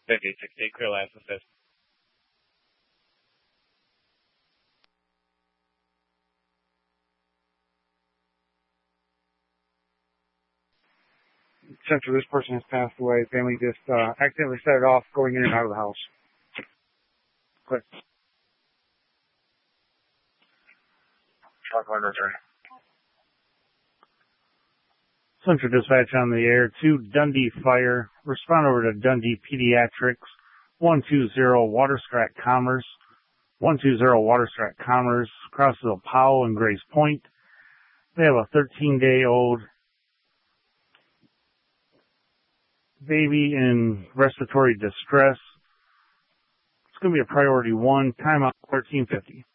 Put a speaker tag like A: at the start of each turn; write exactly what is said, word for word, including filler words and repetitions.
A: fifty, sixty, clear last assist.
B: Central, this person has passed away. Family just uh, accidentally set it off going in and out of the house. Quick.
C: Talk line return.
B: Central Dispatch on the air to Dundee Fire. Respond over to Dundee Pediatrics. one two zero Waterstrat Commerce. one two zero Waterstrat Commerce. Crosses of Powell and Grace Point. They have a thirteen-day-old baby in respiratory distress. It's going to be a priority one. Timeout thirteen fifty.